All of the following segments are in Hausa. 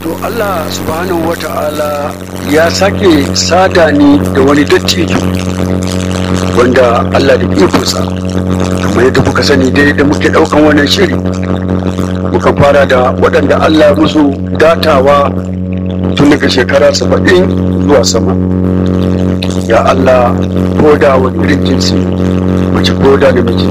To Allah subhanahu wa ta'ala ya sake sada ni da wani dattijo wanda Allah da ikonsa kamar yadda kuka sani dai da muke daukan wannan shiri muka fara da waɗanda Allah musu datawa tun daga shekara 70 zuwa sama. Ya Allah, ko da wani irin jinsi mace ko da namiji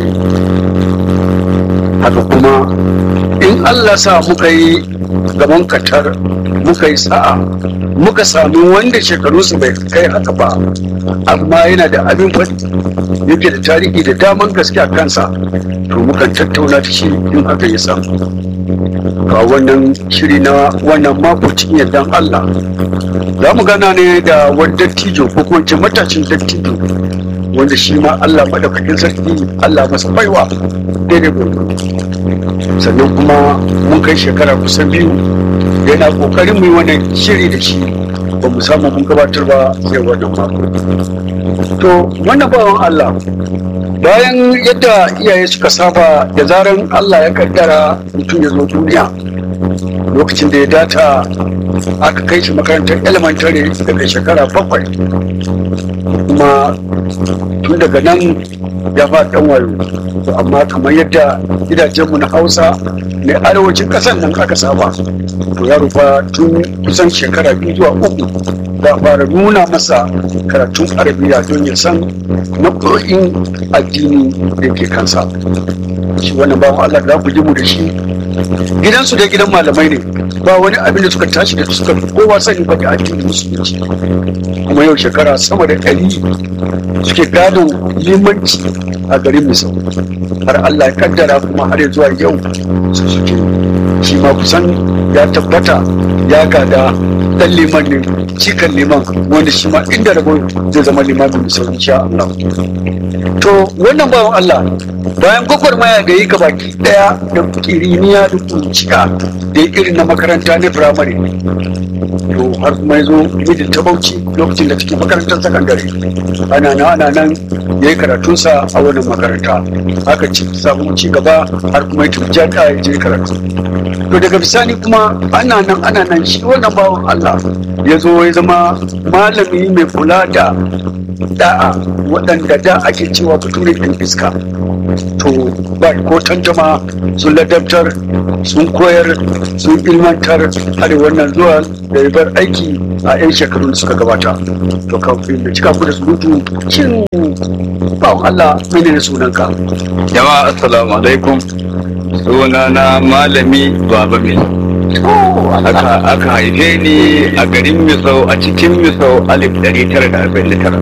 haka kuma in Allah sa muka yi gaban katar muka yi sa'a muka sami wanda shekaru su bai kai haka ba amma yana da abin faɗi yake da tarihi da daman gaske a kansa to mukan tattauna da shi in haka ya samu. Ga wannan shiri na wannan mako cikin yardan Allah za mu gana ne da wani dattijo ko kuma ce matashin dattijo wanda shi ma Allah madaukakin sarki Allah masa baiwa daidai gurgudu, sannan kuma mun kai shekara kusan 2 yana kokarin mu yi wannan shiri da shi ba mu samu mun gabatar ba sai wannan mako. To wannan bawan Allah bayan yadda iyaye suka saba da zaran Allah ya kaddara mutum ya zo duniya, lokacin da ya data aka kai shi makarantar elementary daga shekara 7 kuma tun daga nan ya fa dan wayo. Amma kamar yadda gidajenmu na Hausa mai arewacin ƙasar nan aka saba, to ya rufa tun kusan shekara 2 zuwa 3 za a fara nuna masa karatun arabiya don ya san na ƙo'in addini da ke kansa. Shi wannan bawan Allah da ku ji mu da shi gidansu da gidan malamai ne, ba wani abin da suka tashi da suka kowa sani ba da addinin musulunci, kuma yau shekara sama da 100 suke gadon limanci a garin Misau har Allah ya kaddara kuma har zuwa yau su suke. Shi ma kusan ya tabbata ya gada dan liman ne, cikan liman wanda shi ma inda rabo zai zama limamin Misau insha Allah. To wannan bawan Allah bayan gwagwarmaya da yi gabaki daya da kiriniya da kunciya da ya irin na makaranta na firamare, to har kuma ya zo midin ta Bauchi lokacin da take makarantar sakandare ana nan ya yi karatunsa a wannan makaranta, aka samu ci gaba har kuma ya tafi jami'a ya je karatu. To daga bisani kuma ana nan shi wannan bawan Allah ya zo ya zama malami mai kula da da'a waɗanda da ake cewa bature ɗin iska. To ba ko tantama sun ladabtar, sun koyar, sun ilmantar har wannan zuwa da ya bar aiki a 'yan shekarun da suka gabata. To kafin da cika ku da surutu shin bawan Allah mene ne sunanka? Jama'a assalamu alaikum, sunana malami Baba Mai. Aka haife ni a garin Misau a cikin Misau 1949.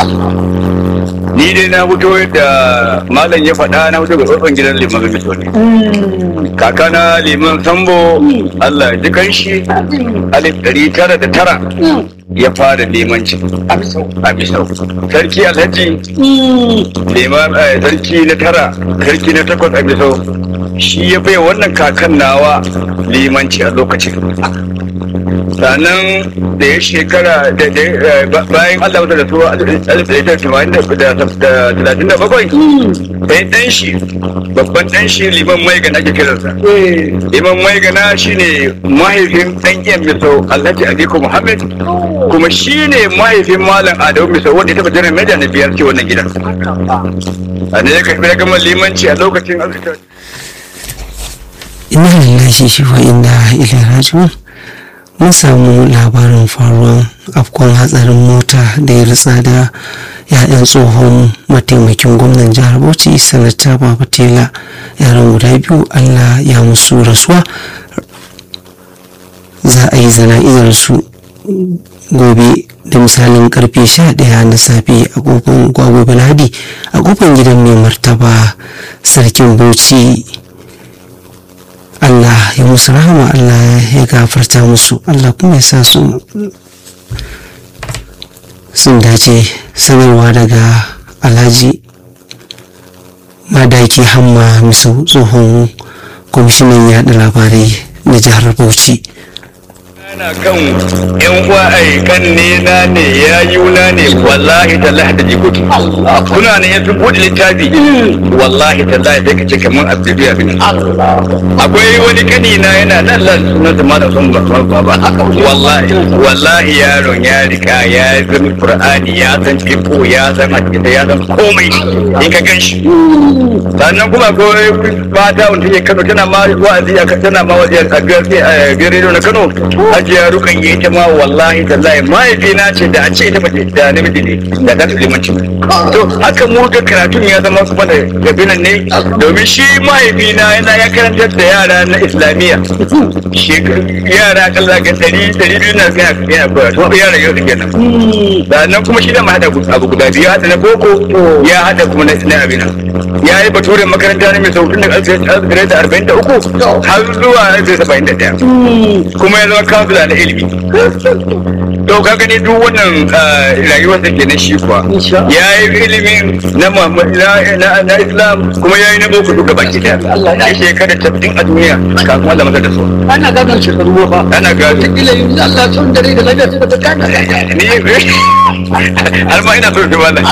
Ni dai na fito da malam ya faɗa, na fito ga tsotson gidan liman Misau ne. Kakana liman Sambo Allah ya ji kanshi 1909 ya fara limanci a Misau. Sarki Alhaji liman sarki na 9 sarki na 8 a Misau shi ya bai wannan kakan nawa limanci a lokacin. Sannan da ya shekara bayan Allah wata da su 1937 sai ɗan shi babban ɗan shi liman Maigana ake kiransa. Liman Maigana shine mahaifin ɗan yan Misau Alhaji Aliko Muhammad, kuma shine mahaifin Malam Adamu Misau wanda ya taɓa jiran meja na 5 ce wannan gidan. A ne ya karɓi ya gama limanci a lokacin Inna lillahi shi wa inna ilaihi raji'un. Mun samu labarin faruwan afkon hatsarin mota da ya ritsa da ya'yan tsohon mataimakin gwamnan jihar Bauchi sanata Baba Tela. Yaran guda biyu Allah ya musu rasuwa. Za a yi zana'izar su gobe da misalin karfe 11 na safe a kofar Gwagwa Ladi a kofar gidan mai martaba sarkin Bauchi. Allah ya musu rahama, Allah ya gafarta musu, Allah kuma ya sa sun dace. Sanarwa daga Alhaji Madaki Hamma Misau, tsohon kwamishinan yaɗa labarai na jihar Bauchi. Ana kan yan uwa kan ne na ne ya yuna ne wallahi tallahi da jikoki kuna ne ya fi buɗe littafi wallahi tallahi sai ka ce kamar abdullahi abin akwai wani kani na yana nan lan sunan da malam sun ba wallahi yaron ya rika ya zama qur'ani ya san fiqh ya san hadisi ya san komai in ka ganshi sannan kuma ko fata wanda take Kano tana ma wa'azi a gare na Kano hajiya rukan yi ita ma wallahi tallahi mahaifina ce da a ce ita mace da namiji ne da ta limanci to haka mu ga karatun ya zama kuma da gabinan ne domin shi mahaifina ya karantar da yara na islamiyya yara kalla ga 200 na yana koya to yara yau da kenan sannan kuma shi da ma hada abu guda biyu hada na boko ya hada kuma na abina ya yi baturen makaranta ne mai sautin da 1943 har zuwa 1971 kuma ya zama kansula na ilimi to ka gani duk wannan rayuwar da ke na shi kuwa ya yi ilimin na islam kuma ya yi na boko duka baki daya ya shekara 70 a duniya kafin Allah masa da su ana gadon shekaru ba ana gadon kila yanzu Allah son dare da lafiya sai ta kana ni har ma ina so ta wannan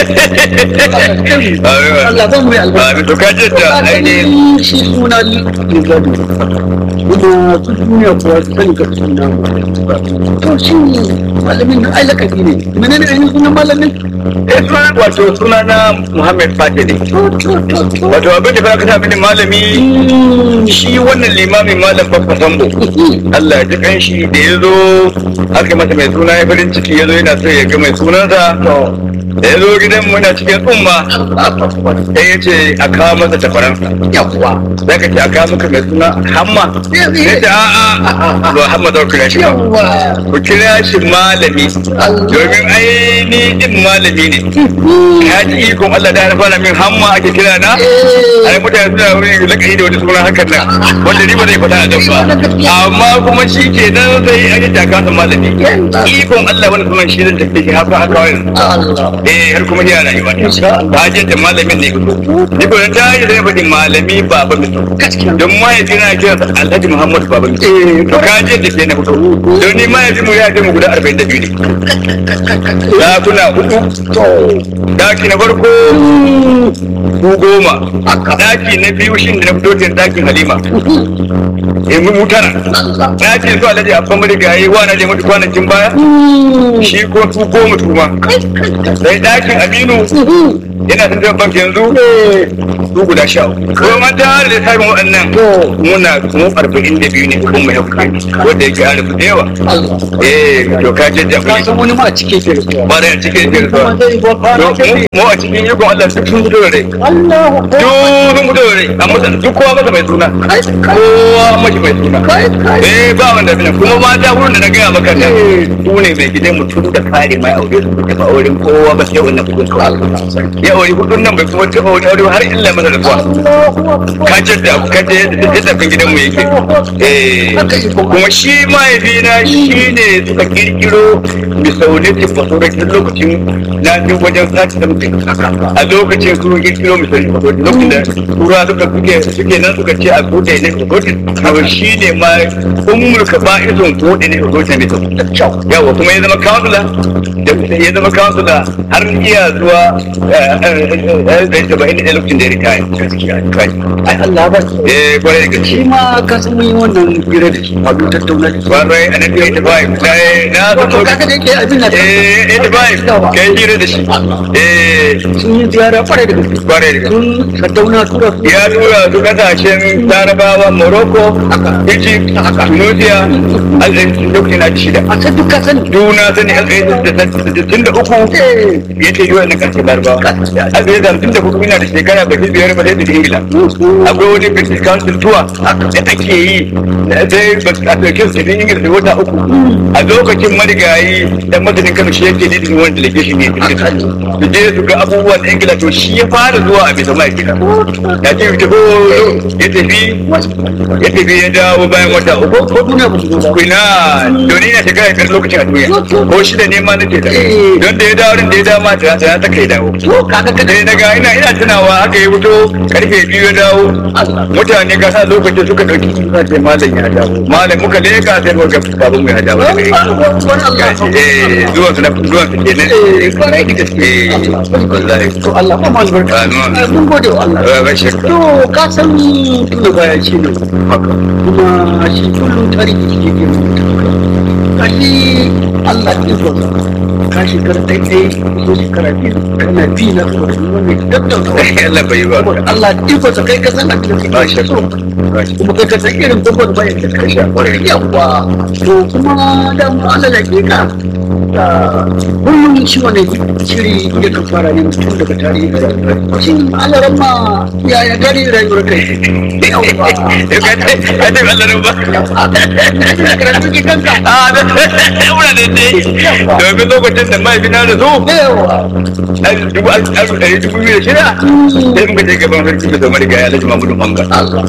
Allah ban mu albarka to ka ce da ainihin shi suna ligado kuma duniya kuwa su sani ka suna to shi malamin ai lakabi ne menene ne sunan malamin sunan wato suna na Muhammad Fatih ne wato abin da ka sa mini malami shi wannan limamin malam Babba Sambo Allah ya ji kanshi da yazo aka masa mai suna ya farin ciki yazo yana so ya ga mai sunansa da ya zo gidan mu na cikin umma sai ya ce a kawo masa tafaransa yawa za ka ce a kawo maka mai suna hamma ya ce a'a ba hamma za ku kira shi ba ku kira shi malami domin aini din malami ne ka ji ikon Allah da fara min hamma ake kira na ai mutane suna wani lakayi da wani suna hakan nan wanda ni ba zai fata a dan ba amma kuma shi ke nan sai an yi takasa malami ikon Allah wani sunan shi zan tafi shi haka haka wani har kuma ya rayuwa ta je da malamin ne fito ni ko ta yi da faɗi malami baba mito don mahaifi na kira Alhaji Muhammad baba mito to ka je da ke na fito don ni mahaifi mu ya je mu guda 42 ne da kuna hudu daki na farko ku 10 daki na biyu shin da na fito cikin dakin Halima mu tara dakin su Alhaji Abban Marigayi wa na je mutu kwanakin baya shi ko su 10 tuma sai dakin Aminu yana sun bank yanzu su guda 10 ko ma ta da sabon waɗannan muna mu 42 ne ko mu yau wanda yake arabu da yawa to ka je da ka san wani ma a cike ke ba da cike ke mu a cikin yiko Allah sun fito da rai sun fito da rai amma duk kowa masa mai suna kowa mashi mai suna ba wanda bane kuma mata wurin da na gaya maka nan su ne mai gidan mutum da kare mai aure su ba auren kowa ba sai wannan kudin ya aure kudin nan bai kuma ta aure har illa masa da kuwa ka jadda ka jadda kan gidan mu yake kuma shi mahaifina shi ne suka kirkiro misaune ce fasora tun lokacin na duk wajen sati da mutum a lokacin su kirkiro misaune fasora lokacin da tura suke nan suka ce a bude ne fasora shi ne ma umurka ba izon bude ne fasora ne yawa kuma ya zama kansula har iya zuwa da saba'in da lokacin da ya rikaya ai Allah ba kwarai da gaske shi ma ka san mun yi wannan hira da shi a duk tattauna da shi kwarai a nan 85 na to kaga da yake abin da 85 kai hira da shi sun yi ziyara kwarai da gaske sun tattauna tura ya tura su kasashen larabawa Morocco Egypt Tunisia lokacin na shida a san duka sani duna sani tun da uku ya ce yiwa na kasar larabawa a zai zamtun da hudu ina da shekara ba sai biyar ba sai da ingila akwai wani british council tour da ake yi sai a ɗauke su da ingila da wata uku a lokacin marigayi dan masanin kano shi yake lidin wani delegation ne su je su ga abubuwan ingila to shi ya fara zuwa a bisa mai gida ya ce ya tafi ya dawo bayan wata uku ko duniya ba su zo ba kuna doni na shekara biyar lokacin a duniya ko shida ne ma na ce da don da ya dawo da ya dama ta kai dawo kaga kada daga ina tunawa haka ya fito karfe 2 ya dawo mutane ka sa lokacin suka dauki suna ce malam ya dawo malam muka leka sai muka ga baban mu ya dawo zuwa su kenan kwarai da gaske wallahi to Allah ba mu albarka mun gode wa Allah to ka san tun da baya ce ne haka kuma shi kullum tarihi ke yi kashi Allah ya zo ka shekara ɗaiɗai ko shekara biyu kana bi na wani tattaunawa Allah bai ba Allah iko ta kai ka san a cikin ba shi kuma kai ka san irin babban bayan da ka sha kwarai yawa to kuma da mu Allah da ke ka kullum shi wani shiri ya kan fara ne tun daga tarihi da rayuwa shi Allah ramma ya gari rayuwar kai yawa ya ce Allah ramma karatu ki kanka muna da dai domin lokacin da mahaifina da zo dubu biyu da shida sai muka je gaban sarki da zama riga ya alhaji mamudu manga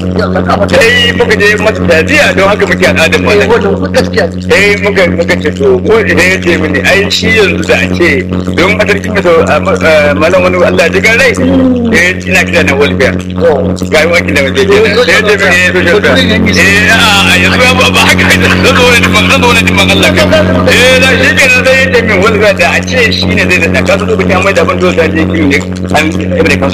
sai muka je masa taziya don haka muke al'adar wannan sai muka ce to ko idan ya ce mini ai shi yanzu da ake don a sarki da malam wani Allah ya jigar rai ina kira na welfare ga yi wakil da wajen kenan sai ya ce mini ya social care a yanzu ba haka zan zo wani dimman Allah ka da shi kenan sai ya ce min welfare da a ce shi ne zai da kasu lokacin an mai da ban dosa je kiwo ne an ibne kansu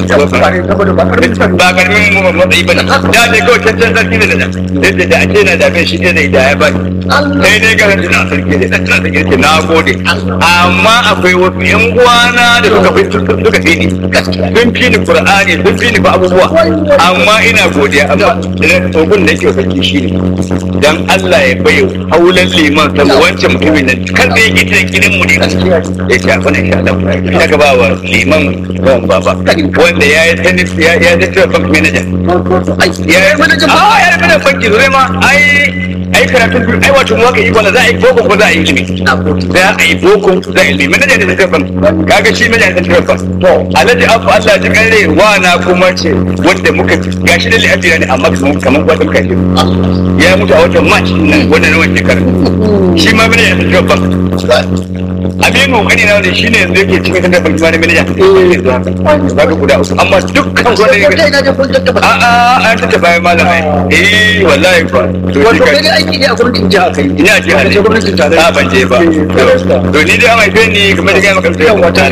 ba karmin matsayi ba ne da dai kawai cancan sarki ne da a ce na dame shi ne da ya ba sai dai garanti na sarki ne na sarki ne na gode amma akwai wasu yan uwana da suka fi ni sun fi ni qur'ani sun fi ni ba abubuwa amma ina godiya amma tsogun da yake sarki shi ne dan Allah ya bai haulan liman saboda wancan mutumin nan kan da yake cikin gidan mu ne ya ce abin insha Allah ina ga bawa liman ran baba wanda ya yi tennis ya yi bank manager ya yi manager banki zure ma ai karatun ai wato mu ka yi wala za a yi boko ko za a yi ilimi za a yi boko za a yi ilimi manager da zai kaga shi manager da zai to alhaji abu Allah ta kare wa na kuma ce wanda muka gashi da lafiya ne amma kamar gwadin kai ya mutu a watan March nan wannan wannan shekara shi ma manager da zai Aminu kani na ne shine yanzu yake cikin kanta banki ma ne manager ba ga guda uku amma dukkan wanda ya a ta bayan malamai wallahi fa wato kai aiki ne a gwamnatin jiha kai ina jiha ne gwamnatin tarayya ban je ba to ni dai an haife ni kamar da gaya maka sai wata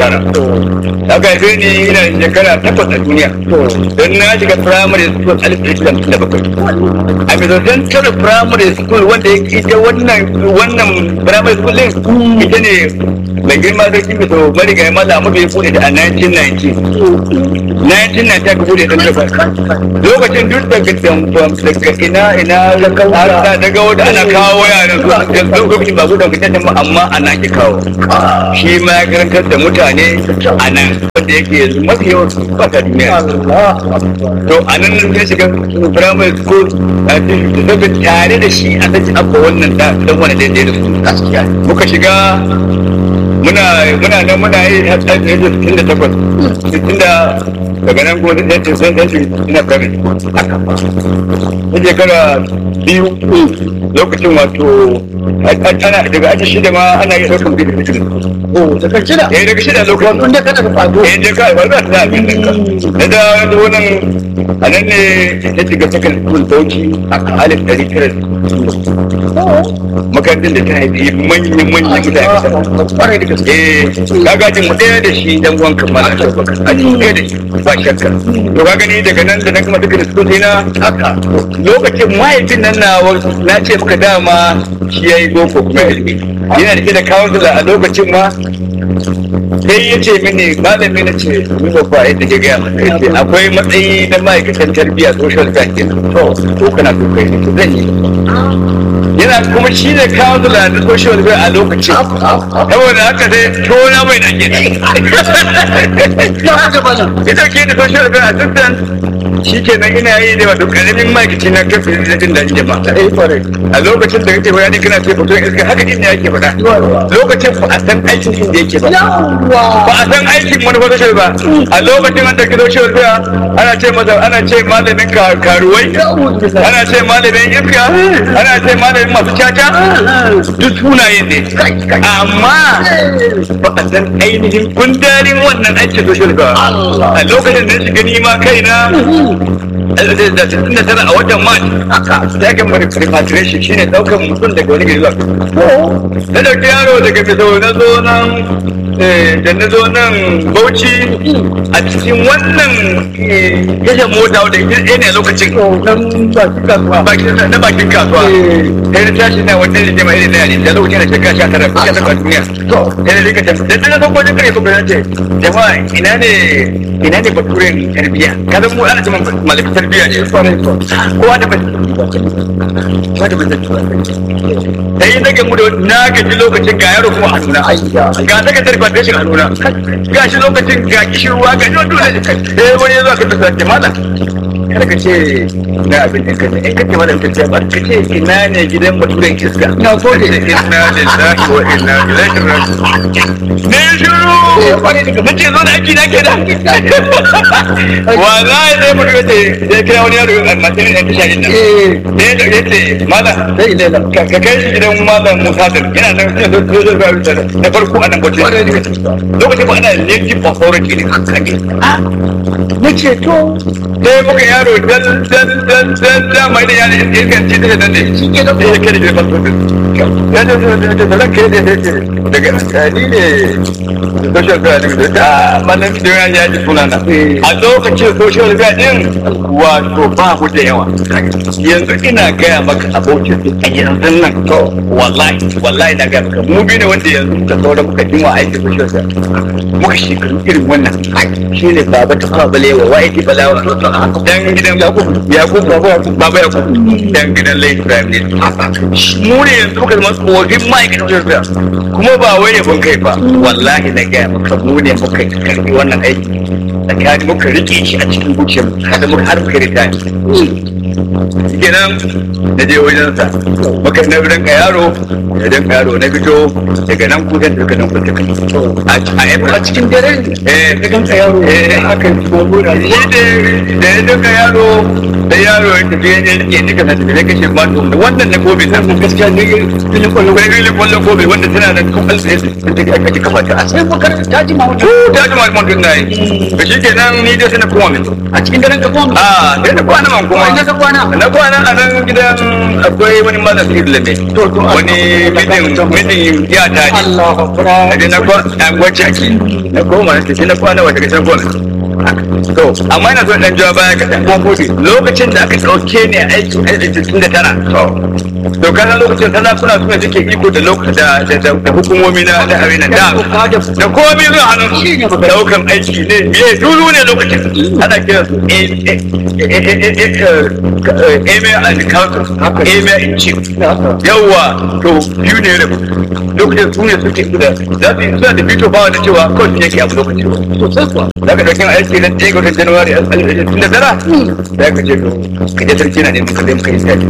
49 aka haife ni ina shekara 8 a duniya don na shiga primary school 1957 a misalin tara primary school wanda ita wannan primary school din ita ne mai girma da kimi to bari ga mala mu bai bude da a 1990 aka bude da lokacin duk daga ina daga wanda ana kawo yaran su lokacin ba gudan gidan ba amma ana ke kawo shi ma ya karantar da mutane a nan wanda yake yanzu mafi yawan su fata duniya to a nan ne shiga primary school a cikin tare da shi a taji abba wannan dan wani daidai da su muka shiga muna yi har 68 daga nan kuma sai ina kare ta shekara biyu lokacin wato ana daga aji shida ma ana yi ɗaukar biyu da fitin daga shida daga shida lokacin wanda kana da fado da ka ba za ta abin ɗinka da wannan a nan ne ta shiga second school bauchi a 1900 makarantar da ta haifi manyan mutane kwarai da gaske gagajin mu ɗaya da shi dan uwan kamar a cikin ɗaya da shi ba shakka to ka gani daga nan da nan kuma duka da su na haka lokacin mahaifin nan na ce maka dama shi ya yi boko kuma ilimi yana da da kawunsula a lokacin ma sai ya ce mini malami na ce ni ba fa yadda ke gaya masa ya ce akwai matsayi na ma'aikatan tarbiyya social care to kana so kai ne zan yi yana kuma shi ne kawunsula na social care a lokacin saboda haka sai tona mai na ita ke da social care assistant shi ke nan ina yi da wato karamin ma'aikaci na kafin da jin daɗin jama'a a lokacin da kake bayani kana ce fito iska haka inda yake faɗa lokacin ba a san aikin inda yake ba ba a san aikin manufar social ba a lokacin an ɗauki social welfare ana ce masa ana ce malamin karuwai ana ce malamin iska ana ce malamin masu caca duk sunaye ne amma ba a san ainihin kundarin wannan aikin social welfare a lokacin da shiga nima kaina da 69 a watan March da aka mara repatriation shine daukar mutum daga wani gari zuwa na dauki yaro daga Misau na zo nan da na zo nan Bauchi a cikin wannan tashar mota wadda ita ne a lokacin na bakin kasuwa sai na tashi na wannan da jama'a irin na yare da lokacin da shekara 19 kuka taɓa duniya sai na rika tafi da na zo kwajin kare kuma na ce jama'a ina ne baturen tarbiyya kada mu ana cewa malamin tarbiyya ne kowa da sai na gamu da na gaji lokacin ga yaro kuma a nuna ga sakatar foundation a nuna ga shi lokacin ga kishirwa ga yau dole sai wani ya zo ka tafi da malam kada ka ce na abin da kace in kace malam tafiya ba ka ce ina ne gidan baturen iska na gode inna lillahi wa inna ilaihi raji'un ne shiru nace zo da aiki na kenan wallahi sai mutum yace sai kai wani yaro a matsayin da tasha din nan da yace malam sai lela ka kai shi gidan malam Musa da yana nan sai zo na farko a nan bace lokacin ba ana native authority ne nace to sai muka yaro dan mai da yana iskan ci da nan ne shi ke da kai da gidan farko ya da kai da daga tsani ne social media da malam da ya ji sunana a lokacin social media din wato ba mu da yawa yanzu ina gaya maka abokin a yanzu nan to wallahi na gaya maka mu bi ne wanda yanzu muka saura muka dinwa aiki social media muka shekaru irin wannan shi ne baba ta kawo balewa wa aiki balawa dan gidan yakubu baba yakubu dan gidan lai ibrahim ne mu ne yanzu muka zama tsofin ma'aikatan social media kuma ba wai yabon kai ba wallahi na gaya maka mu ne muka karbi wannan aiki tsakanin muka rike shi a cikin zuciyar kada muka har muka rita kenan da je wajen sa muka na rinka yaro na fito daga nan kudan daga nan kudan a cikin dare da ganka yaro aka yi gobura da ya daga yaro da yaro ya tafi ya rike duka na tafi da kashe ma da wannan na gobe na gaskiya ne filin kwallon gobe wanda tana da kafal da ta kaji kafa ta sai bakar ta ji mutum na yi da shi kenan ni dai sai na kuma min a cikin daren ka kuma sai na kwana man kuma na kwana a nan gidan akwai wani malam sai lalle wani midin ya ta ne na gwaci ake na koma na kwana wata kasar kwana to amma ina so dan jawa baya kaɗan lokacin da aka ɗauke ne aiki a 69 to kana lokacin sarakuna suna suke iko da hukumomi na arena da komai zuwa hannun daukan aiki ne me dulu ne lokacin ana kira su emir and council emir in chief yawa to biyu ne lokacin su ne suke da za su suna da fito bawa da cewa kawai yake abu lokacin sosai kuwa za ka ɗauki aiki na ɗaya ga watan januwari a 1969 da ka ce ka je sarki na ne muka zai muka yi sai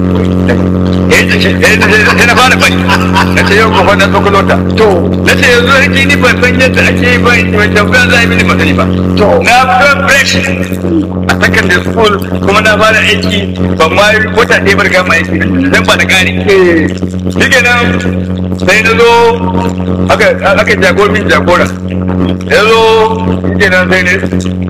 na fara bari na ce yau kuma na tsokolota na ce yanzu sarki ni ban san yadda ake yi ba tambaya za a yi mini masani ba na fito fresh a secondary school kuma na fara aiki ban ma wata ɗaya bar gama aiki zan ba da ƙari shi kenan sai na zo aka jagora ya zo shi kenan sai ne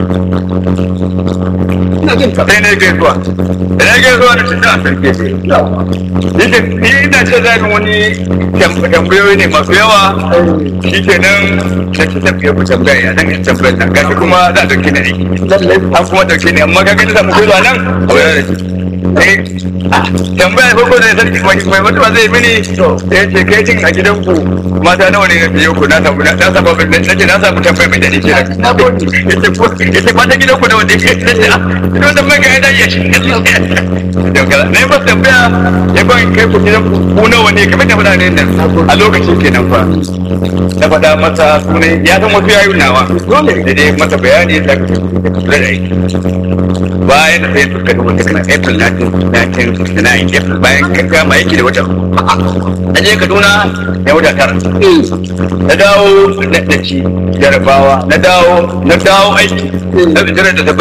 gaisuwa da na gaisuwa da cikin sarki ni ina ce zai wani tambayoyi ne masu yawa shi ke nan na ce tambaye ku tambaya ya zan yi tambayar nan gashi kuma za a dauke ni aiki an kuma dauke ni amma ka gani samu zuwa nan a wayar da shi tambaya ko da sarki mai mutuwa zai mini da ya ce kai cin a gidanku mata nawa ne na biyo ku na samu tambaya mai daɗi ke na gode ya ce mata gidanku nawa ne ke ita wanda mai ga ya dace shi na yi ba tambaya ya ban kai ku gidanku ku nawa ne kamar da faɗa ne nan a lokacin kenan fa na faɗa masa sunan ya san wasu yayin nawa dole da dai masa bayani da kula da aiki bayan da sai suka duba ta kana April 1969 bayan gama aiki da wata na je Kaduna ya wata tara na dawo na ci jarabawa na dawo aiki na fitar da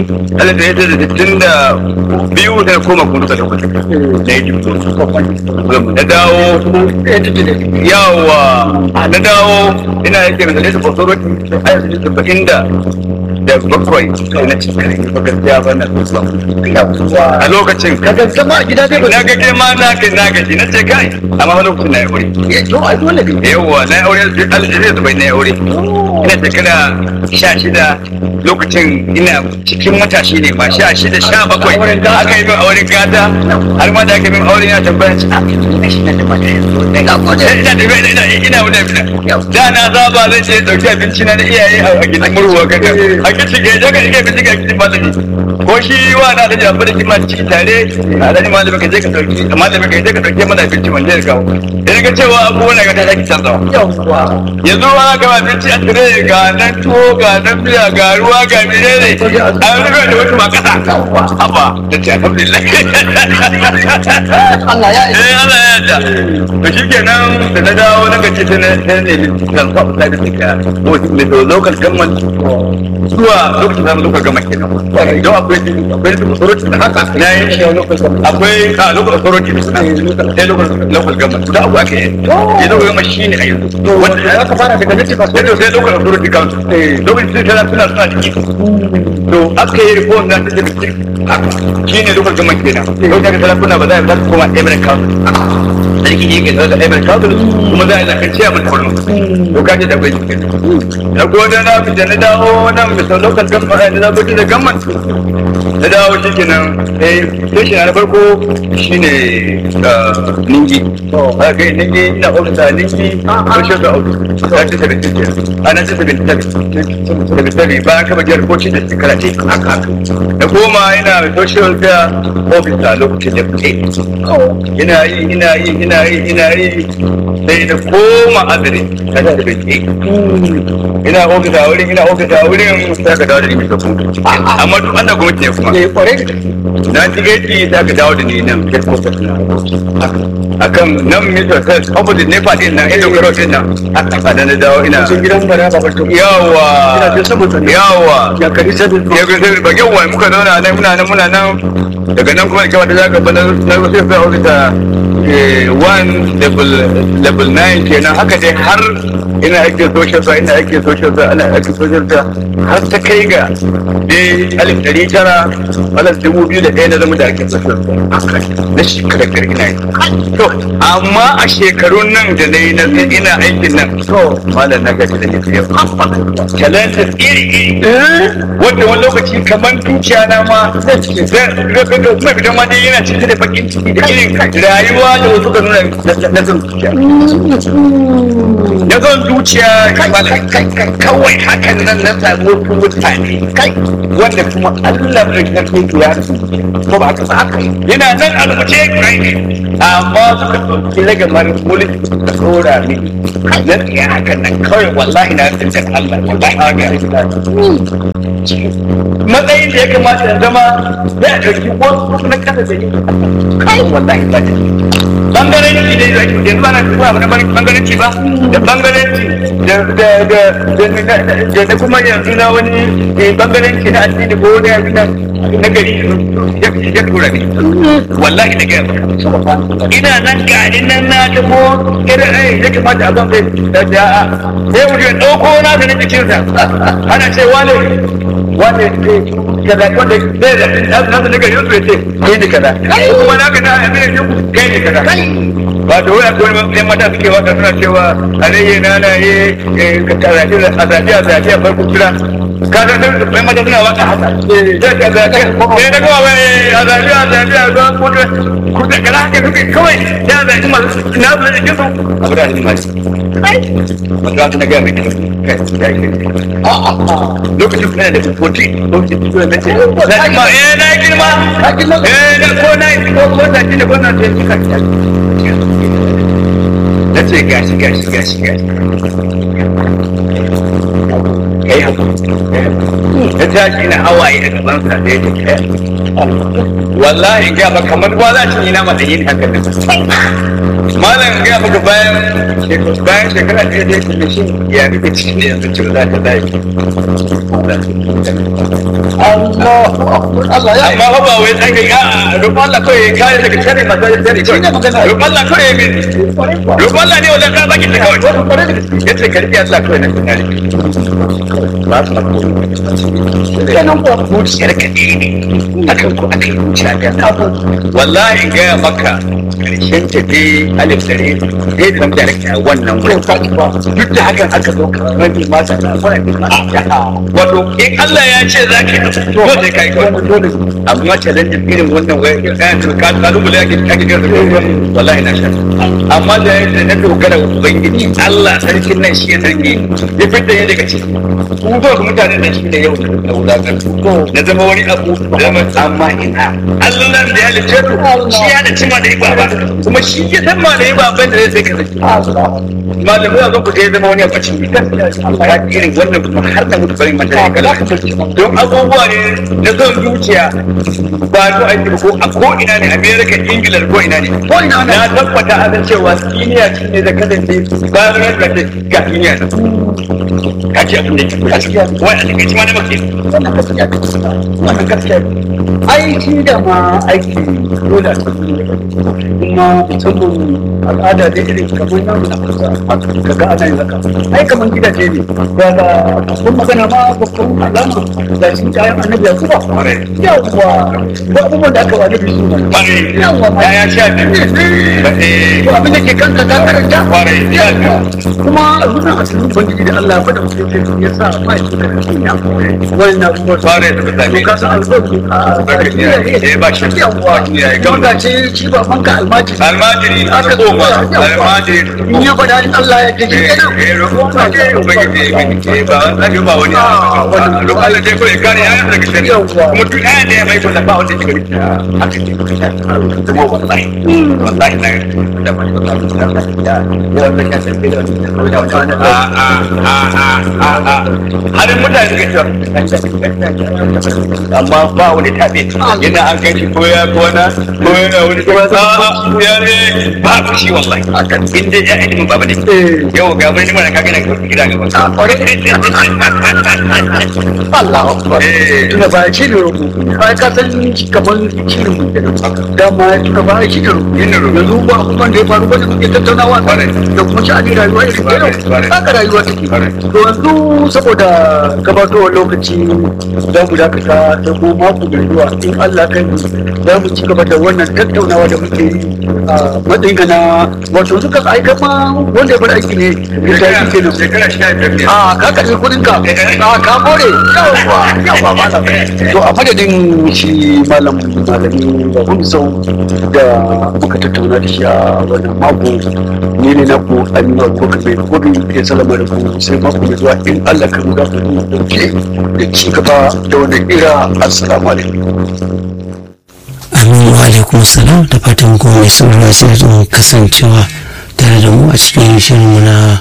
1962 da koma kuma da lokacin na yi na dawo yawa na dawo ina yake da su authority a yanzu 77 na cikin gaskiya ba na a lokacin ka gaggama a gida kai ba na gaje ma na gaji na ce kai amma lokacin na yi aure yawa na yi aure aljirai zubai na yi aure ina shekara 16 lokacin ina cikin matashi ne ma 16 17 aka yi min auren gata har ma da aka yi min auren ya tambaya ci ina wani da na zaba zai ce dauki abinci na iyaye a gidan murwa kaka a kici ga jaga ike abinci ga kici malami ko shi wa na da jabar kima ci tare a da malami ka je ka dauki malami ka je ka dauki mana abinci wanda ya kawo idan ka cewa abubuwan da ka ta ki canzawa yanzu wa ga abinci a tare ga nan tuwo ga nan biya ga ruwa ga menene a rufe da wata makasa haba da ce alhamdulillah Allah ya yarda to shikenan da na dawo na gaci ta ne kan sa ta da tsaka ko ne to local government zuwa lokacin da local government kenan don akwai authority da haka na yi akwai local authority sai local government da abu ake yi local government shine a yanzu wanda aka fara daga nace ba sai local authority council lokacin da suna ciki to aka yi reform na ta shine local government kenan lokacin da kuna ba za a koma emirate council sarki ne ke da emirate council kuma za a zaka ciya mun kurnu to kaje da bai na gode na fita na dawo nan bisa local government na gudu da government na dawo shikenan station na farko shine ningi kai ningi na officer ningi social da officer ta ce 77 ana ce 77 ba ka bajar ko da shekara ce haka da goma ina social da officer lokacin da kuke ina yi sai da koma azare ta ce 78 ina officer wurin sai ka dawo da ni mai kafu amma duk ana gwamnati ne kuma na ji gaji za ka dawo da ni nan headquarters na akan nan mita ta opposite ne fadin nan inda gwaro din nan a da na dawo ina gidan bara ba barto yawa ya kari sabu ba yawa muka zauna nan muna nan daga nan kuma kawai da zaka bana na wasu sai officer 1 level 9 kenan haka dai har ina aikin social sa ana aikin social sa har ta kai ga dai 2001 na zama da aikin social sa na shekarar gargina to amma a shekarun nan da na yi na ina aikin nan to malam na gaji da nufi yau talented iri wanda wani lokaci kamar dukiya na ma mai fitan ma dai yana cikin da bakin ciki da irin rayuwa da wasu ka nuna na zan zuciya na zan zuciya kawai hakan nan na samu wasu mutane wanda kuma Allah mai karfi ya ko ba haka ba haka yana nan a rubuce amma suka ɗauki lagamar mulki da tsora ne na tsaye hakan nan kawai wallahi na tsintar Allah wallahi haka matsayin da ya kamata ya zama ya ɗauki wasu na kasa da yi kai wallahi ba bangaranci da yanzu ba na kuma na bangaranci ba da bangaranci da kuma yanzu na wani bangaranci na addini ko wani yanzu na gari ya tura ne wallahi da gaya ina nan gari nan na tabo irin ya kamata a zan sai da sai mutum ɗauko na da na jikinsa ana ce wane kaza wanda zai da nasu daga yau ya ce kai ne kaza kuma na gana a mai yau kai ne kaza ba da wani akwai yan mata suke wata suna cewa alayye na na yi a zafi a farko kira ka san da yan mata suna wata haka sai ka zafi sai na gawa a zafi a zuwa kuta kana haka suke kawai ya zafi masu na su da jikin su abu da masu wanda su na gaya mai lokacin kuna da 14 lokacin kuna da ce na ma na girma na ko na yi ko na ji da ko na ce suka na ce gashi kai haku na tashi na hawaye a gaban sa da ya wallahi ga ba kamar ba za ta yi na mata yin haka da malam ga maka bayan shekara ɗaya da yake shi ya rike cikin da yanzu cewa za ta dai amma ba wai sai ga roƙon Allah kawai ya kare daga shari masu shari roƙon Allah kawai ya bi roƙon Allah ne wajen ka baki ta kawai yace karbi Allah kawai na tunani ba su kenan ko zuciyar ka ne akan ko akan zuciya da wallahi ga maka karshen ta dai alif dare dai da da rake wannan wurin duk da hakan aka zo ka rabi mata da wannan wato in Allah ya ce zaki to sai kai dole amma challenge irin wannan wai ka kalubale yake kake ga wallahi na sha amma da na dogara ubangiji Allah sarkin nan shi ya sarki ya fitta ya daga ciki ku ba mutanen da shi da yau da wulakan na zama wani abu amma ina Allah da ya halice ku shi ya da cima da iba ba kuma shi ya san ma da iba ban da zai kai malamai a ku sai zama wani abu cikin ya irin wannan kuma har da mutu bari mata ya kala don abubuwa ne na son zuciya ba to aiki ko a ko ina ne America Ingila ko ina ne ko ina na tabbata a cewa duniya ce ne da kasance bayan ranka ga duniya ka ce abin da ke gaskiya wai a cikin ma na maki wannan gaskiya aiki da ma aiki dole a kuma musamman al'ada da irin kamar namu na kusa kaga ana yin haka ai kamar gidaje ne ba ga kun magana ma babban alama da shi kayan annabi ya zuba yawwa ba abubuwan da aka wani bisu ba yawwa ma ya sha biyu abin da ke kanka ka karanta kuma nuna asirin ubangiji da Allah ya faɗa mutum ya sa ma ya suka da ya wannan abubuwan fare da mutane ka san albarki ba shi yawwa don ga ce shi ba manka almajiri aka zo ba almajiri in ya faɗa in Allah ya ce kenan ba ke ubangiji ba ba wani abu Allah dai ko ya kare ya daga shari'a kuma duk ayan da ya mai kula ba wanda ke gari haka ce kuma wallahi na da ba ya wannan ya san da harin mutane suke cewa amma ba wani tabe yana an kai shi ko ya kona ko yana wani kuma ya ne ba ku shi wallahi inda ya ilimin baba ne yau ga mai mana kaga na gida gaba Allah tuna ba shi ne ai ka san kamar shi ne da ma tuna ba shi ne yanzu ba kuma da ya faru ba da kuke tattaunawa da kuma shi a rayuwa irin kenan haka rayuwa take to yanzu saboda gabatowar lokaci za mu dakata da kuma mako mai zuwa in Allah kai za mu ci gaba da wannan tattaunawa da muke yi a matsayin ka na wato suka aika ma wanda ya bar aiki ne da ya ke nan shekara 15 a ka kashe kudin ka a ka more yawa malam to a madadin shi malami babun sau da muka tattauna da shi a wannan mako ne na ku annuwar ko kabe kudu ya salama da ku sai mako mai zuwa in Allah ka ruga ku dauke da ci gaba da wannan ira assalamu alaikum amin wa alaikum salam da fatan kuma mai saurara sai da kasancewa tare da mu a cikin shirinmu na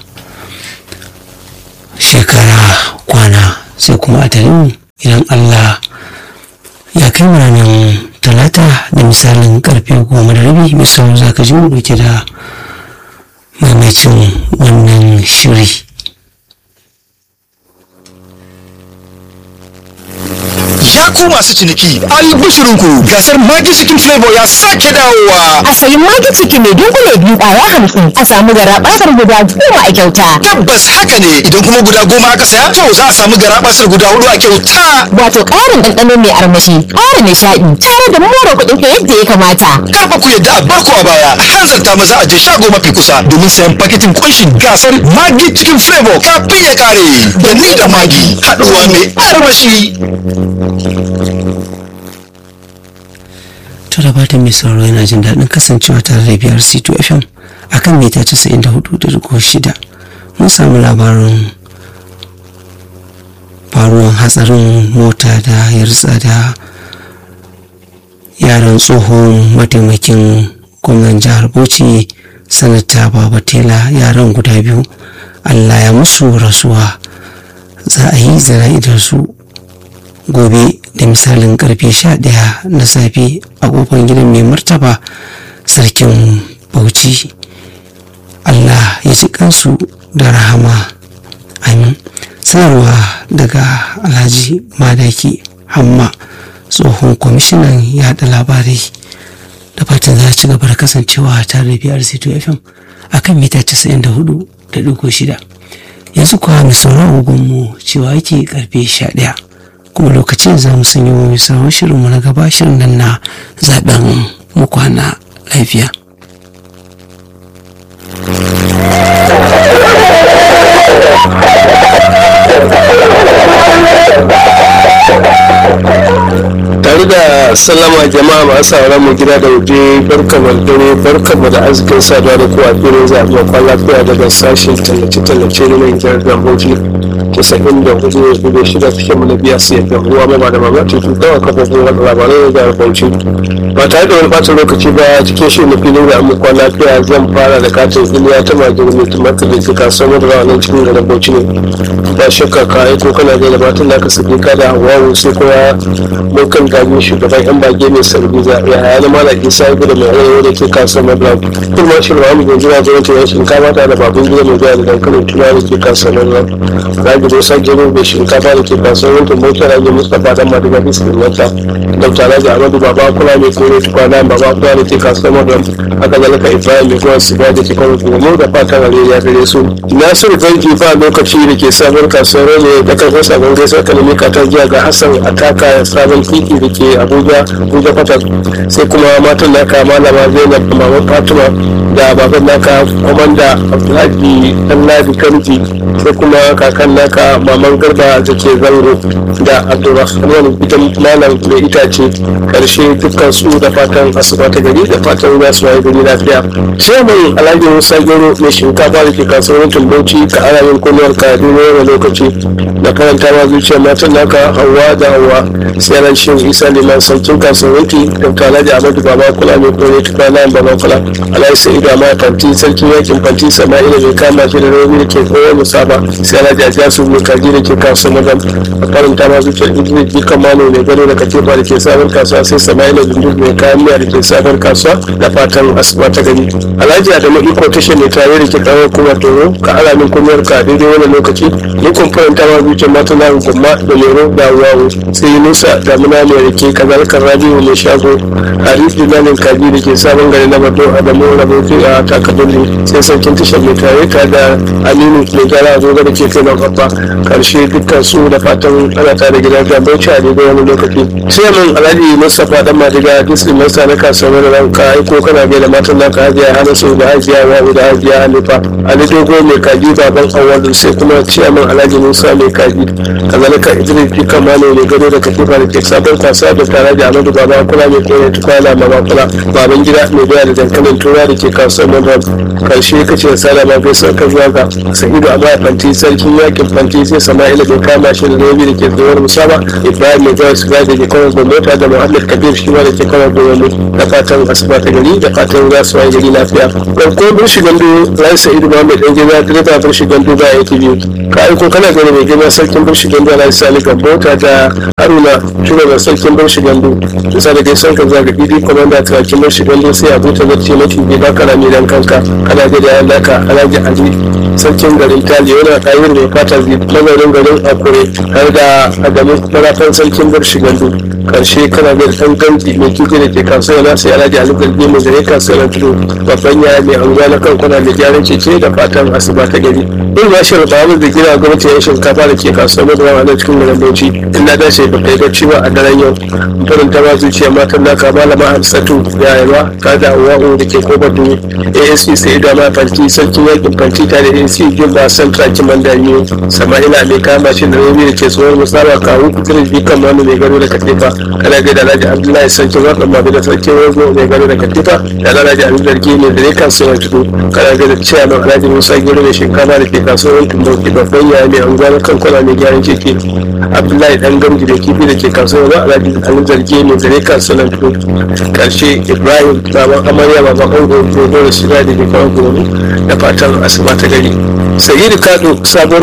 shekara kwana sai kuma a tare mu idan Allah ya kai mu ranar talata da misalin karfe 10:30 misalin za ka ji mu dauke da maimacin wannan shiri. Ya ku masu ciniki, albishirinku gasar Maggi Chicken Flavor ya sake dawowa. A sayi Maggi Chicken mai dunkule biyu ƙwaya 50 a samu garaɓasar guda 10 a kyauta. Tabbas haka ne, idan kuma guda 10 aka saya to za a samu garaɓasar guda 4 a kyauta. Wato ƙarin ɗanɗano mai armashi, ƙara nishaɗi, tare da more kuɗin ka yadda ya kamata. Karfa ku yadda a barku a baya, hanzarta maza a je shago mafi kusa domin sayan paketin kunshin gasar Maggi Chicken Flavor kafin ya kare. Da ni da Maggi, haɗuwa mai armashi. To da fatan mai sauraro yana jin daɗin kasancewa tare da biyar C2 FM a kan mita 94.6 mun samu labarin faruwan hatsarin mota da ya ritsa da yaran tsohon mataimakin gwamnan jihar Bauchi sanata Baba Tela. Yaran guda biyu Allah ya musu rasuwa, za a yi zana'idar su gobe da misalin karfe 11 na safe a kofar gidan mai martaba sarkin Bauchi. Allah ya ji kansu da rahama, amin. Sanarwa daga Alhaji Madaki Hamma, tsohon kwamishinan yada labarai. Da fatan za a ci gaba da kasancewa tare da BRC2 FM a kan mita 94.6. Yanzu kuwa mai sauran agogonmu cewa yake karfe 11, kuma lokacin za mu sanya mai sauran shirinmu na gaba, shirin nan na zaben mu kwana lafiya. Tare da sallama jama'a masu sauran mu gida da waje, barkamu da dare, barkamu da arzikin saduwa da kuwa filin zaɓen kwan lafiya daga sashen tallace-tallace na mai jihar Gamboji 94.6 cikin mu na biya su yadda ruwa mai da mamaki dawa kafofin wata labarai da jihar Bauchi. Ba tare da wani ɓata lokaci ba, cikin shi na filin zaɓen kwan lafiya zan fara da katin iliya ta majin mai tumatir da ke kasuwar da ranar cikin garin Bauchi ne. Ba shakka ka aiko kana da matan da aka sake ka da hawawu sai kuma mun kan gani shugaban yan bage mai sarbiza ya haya mala isa ya gudu mai arewa da ke kasuwar madara kuma shugaban mu gajira da wata yan shinkafa ta da babun gida mai zuwa da dankalin tuna da ke kasuwar madara ragi musa gero mai shinkafa da ke kasuwar wankin motar ragi mustapha dan madiga biskin wata dr alhaji amadu baba kula mai kore tukwana baba kula da ke kasuwar madara haka zalika ibrahim mai zuwa siga da ke kawo kuma da fatan alheri gare su nasiru zanki fa lokaci da ke sabon kasuwar ne da karfin sabon gaisuwar kalmi katar jiya ga hassan ataka sabon titi da ke abuja fatar sai kuma matan naka malama zainab mama fatima da baban naka komanda abdulhaji ɗanladi kanji sai kuma kakan naka maman garba da ke zango da abdulrahman gidan malam mai itace karshe dukkan su da fatan asuba ta gari da fatan za su waye gari lafiya sai mai alhaji musa gero mai shinkafa da ke kasuwar Bauchi ka ara yin kullum ka duniya lokaci da karanta ma zuciya matan naka hawa da hawa sai ran shin isa liman sarkin kasuwanci dr alhaji amadu baba kula mai kore tukwana baba kula alhaji sa'idu amma fanti sarkin yakin fanti sama'ila mai kama shi da rauni da ke kowa musaba sai alhaji ajasu mai kaji da ke kasuwa magan a karanta ma zuciyar idris jikan mano mai gado da katifa da ke sabon kasuwa sai sama'ila dundu mai kayan miya da ke sabon kasuwa da fatan asuba ta gani alhaji adamu iko tashar mai tare da ke kawo kuma toro ka alamin kunyar ka daidai wani lokaci ni kun faranta ma zuciyar mata na gumma da lero da wawo sai nusa da muna mai rike kazalkar radio mai shago haris dinanin kaji da ke sabon gari na bato adamu rabotu a takabulli sai sarkin tashar mai tare ta da aminu mai gyara agogo da ke kai na babba karshe dukkan su da fatan ana tare gidan gambauci a daidai wani lokaci sai mun alhaji mustapha dan madiga disney masa na kasuwar da ranka aiko kana gaida matan naka hajiya hanasu da hajiya wahu da hajiya hanifa ali dogo mai kaji baban awwalu sai kuma ciyaman alhaji musa mai kaji kazalika idris jika mano mai gado da katifa da ke sabon kasuwa da tare da amadu baba kula mai koyar tukwana mama kula baban gida mai doya da dankalin tura da ke kasuwar madara karshe kace da salama bai sauka zuwa ga sa'idu amma fanti sarkin yakin fanti sai sama'ila bai kama shi da rabi da ke zuwar musaba ibrahim mai zuwa siga da ke kawar gwamnati da muhammad kabir shi ma da ke kawar gwamnati da fatan asuba ta gari da fatan za su waye gari lafiya ɗauko birshi gandu rai sa'idu muhammad ɗan gida direba birshi gandu ba yake biyu ka aiko kana gani mai girma sarkin birshi gandu rai sani gambota da haruna shugaban sarkin birshi gandu kusa da gaisuwar ka zaga idi komanda turakin birshi gandu sai abuta zarce mafi bai baka rami dan kanka kana gada ya laka alhaji ali sarkin garin tali yana kayar mai fata mazaunin garin akure har da adamu marafan sarkin birshi gandu karshe kana da ɗan ganji mai tuki da ke kasuwa na sai alhaji ali galbi mai zare kasuwa na tudu babban yaya mai anguwa na kan kwana da gyaran keke da fatan asuba ta gari in ba shi rubawa da gina gwamnati ya shinkafa da ke kasuwa na da wani cikin garin bauchi in na dace ba kai bacci ba a daren yau farin ta ba zuciya matan naka malama hamsatu da yawa ta da wa'u da ke kofar duni asp sai da ma fanti sarkin yakin fanti ta da ac gimba central kimandani sama'ila mai kama shi da rabi da ke tsohon musaba kawo kuturin jikan wani mai gado da katifa kana ga da alhaji abdullahi sarkin wakan mabi da sarkin wazo mai gado da katifa da alhaji abdullahi ne da ne kasuwar tudu kana ga da ciyaman alhaji musa gero mai shinkafa da ke kasuwar tumbauki babban yaya mai anguwa na kan kwana mai gyaran keke abdullahi dan gamji da kifi da ke kasuwar wa alhaji zarge mai da ne kasuwar tudu karshe ibrahim baban amarya baban ango dodo da shida da ke kawo gobe da fatan asuba ta gari sa'idu kado sabuwar kasuwar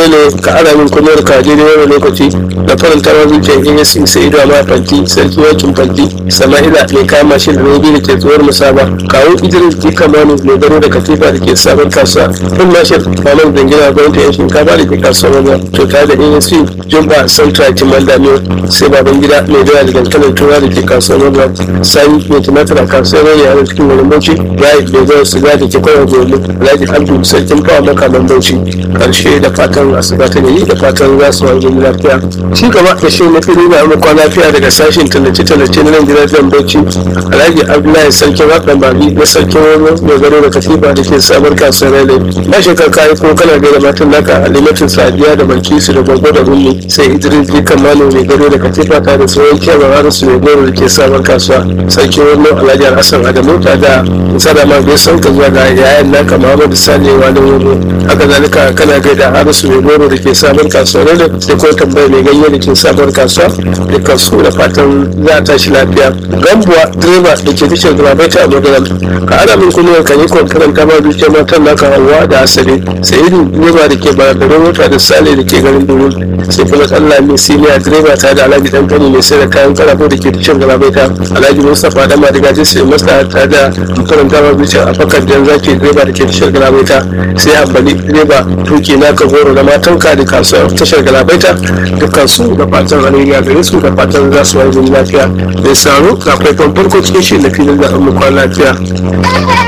Sarele ka ara min kunyar ka je da wani lokaci da faranta ma zuciyar ASC sai ido ma fanti sarki wakin fanti Sama'ila mai kama shi da robi da ke tsohuwar musaba kawo Idris Jika Manu mai garo da katifa da ke sabon kasuwa kun mashir Malam Dangina gwamnati yan shinkafa da ke kasuwar wajen to tare da ASC Jumba Central Kiman Damiyo sai baban gida mai doya da dankalin tura da ke kasuwar wajen Sani mai tumatir a kasuwar wajen a cikin wani bauchi Rai mai zuwa siga da ke kawai gobe Alhaji Abdu sarkin fawa makaman bauchi karshe da fatan asuba ta gari da fatan za su wanzu lafiya ci gaba da shi na fili na amurka lafiya daga sashen tallace-tallace na nan gidan bauchi Alhaji Abdullahi sarkin haɗin babi na sarkin wani mai garo da katifa da ke sabar kasuwar Rai na shekar kayi ko kana gaida matan naka Alimatin Sadiya da Balkisu da Gwaggo da Rummi sai Idris Jikan Malo mai garo da katifa ta da tsohon kyanar Harisu mai garo da ke sabar kasuwa sarkin wani Alhaji Hassan Adamu ta da sadama bai sauka zuwa ga yayan naka Muhammadu Sani wani wani haka zalika kana gaida Harisu mai goro da ke sabar kasuwa ne da ko tambaya mai ganye da ke sabar kasuwa da kasu da fatan za a tashi lafiya Gambuwa direba da ke tashar Gurabaita a Madaram ka ana min kullum ka yi karanta ma zuciyar matan naka Hauwa da Asali Sa'idu direba da ke baradarin mota da Sale da ke garin Domin sai kuma Allah mai siniya direba ta da Alhaji Dankani mai sai da kayan karafo da ke tashar Gurabaita Alhaji Mustapha Adama da gaji sai masa ta da karanta ma zuciyar Abakar Jan Zaki direba da ke tashar Gurabaita sai Abbali direba tuki naka goro na matanka da kasuwar tashar Gurabaita dukkan su da fatan alheri gare su da fatan za su wani lafiya mai saro ga faifan farko cikin shi na filin da amma lafiya